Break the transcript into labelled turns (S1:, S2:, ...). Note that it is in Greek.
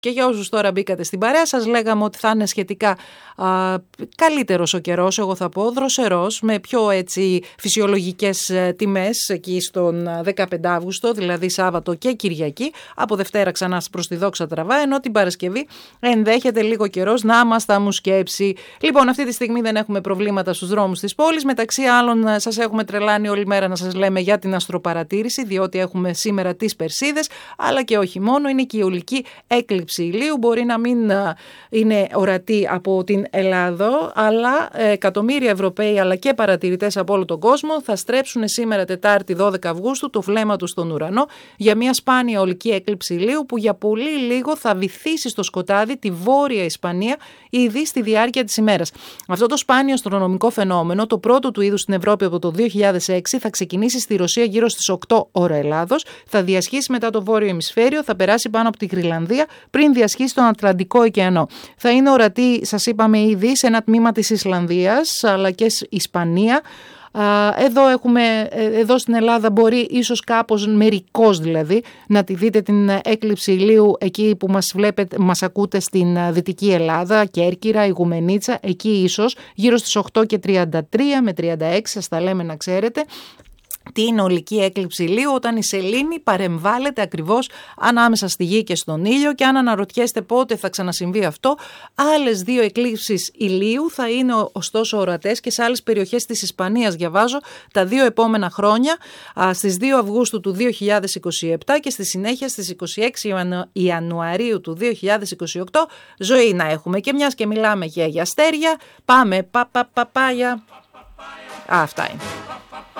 S1: Και για όσους τώρα μπήκατε στην παρέα, σας λέγαμε ότι θα είναι σχετικά καλύτερος ο καιρός, εγώ θα πω, δροσερός, με πιο έτσι φυσιολογικές τιμές εκεί στον 15 Αύγουστο, δηλαδή Σάββατο και Κυριακή. Από Δευτέρα ξανά προς τη δόξα τραβά, ενώ την Παρασκευή ενδέχεται λίγο καιρός να μας τα μουσκέψει. Λοιπόν, αυτή τη στιγμή δεν έχουμε προβλήματα στους δρόμους της πόλης. Μεταξύ άλλων, σας έχουμε τρελάνει όλη μέρα να σας λέμε για την αστροπαρατήρηση, διότι έχουμε σήμερα τις Περσίδες, αλλά και όχι μόνο, είναι και η ολική έκλειψη ηλίου. Μπορεί να μην είναι ορατή από την Ελλάδα, αλλά εκατομμύρια Ευρωπαίοι αλλά και παρατηρητές από όλο τον κόσμο θα στρέψουν σήμερα Τετάρτη 12 Αυγούστου το βλέμμα τους στον ουρανό για μια σπάνια ολική έκλειψη ηλίου που για πολύ λίγο θα βυθίσει στο σκοτάδι τη Βόρεια Ισπανία ήδη στη διάρκεια της ημέρας. Αυτό το σπάνιο αστρονομικό φαινόμενο, το πρώτο του είδους στην Ευρώπη από το 2006, θα ξεκινήσει στη Ρωσία γύρω στις 8 ώρα Ελλάδος, θα διασχίσει μετά το Βόρειο Ημισφαίριο, θα περάσει πάνω από τη Γροιλανδία πριν διασχίσει τον Ατλαντικό ωκεανό. Θα είναι ορατή, σας είπαμε ήδη, σε ένα τμήμα της Ισλανδίας αλλά και Ισπανία. Εδώ στην Ελλάδα μπορεί ίσως κάπως μερικώς δηλαδή να τη δείτε την έκλειψη ηλίου εκεί που μας ακούτε στην Δυτική Ελλάδα, Κέρκυρα, Ιγουμενίτσα, εκεί ίσως γύρω στις 8:33 με 36, σας τα λέμε να ξέρετε. Τι είναι ολική έκλειψη ηλίου, όταν η σελήνη παρεμβάλλεται ακριβώς ανάμεσα στη γη και στον ήλιο, και αν αναρωτιέστε πότε θα ξανασυμβεί αυτό, άλλες 2 εκλήψεις ηλίου θα είναι ωστόσο ορατές και σε άλλες περιοχές της Ισπανίας, διαβάζω, τα 2 επόμενα χρόνια, στις 2 Αυγούστου του 2027 και στη συνέχεια στις 26 Ιανουαρίου του 2028, ζωή να έχουμε. Και μιας και μιλάμε για αστέρια, πάμε παπάγια. Αυτά είναι.